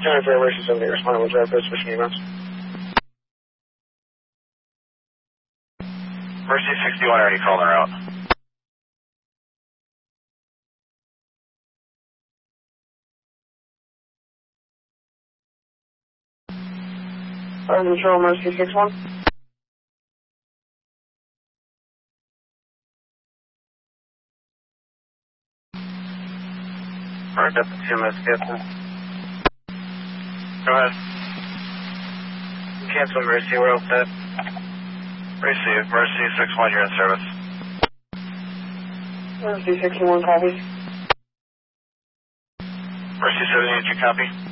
10-4 Mercy 70, responding with drive post switching emails. Mercy 61 already called her out. Control Mercy 61. Alright, that's the 2 minutes, cancel. Go ahead. Cancel Mercy, we're all set. Receive. Mercy 61, you're in service. Mercy 61, copy. Mercy 70, did you copy?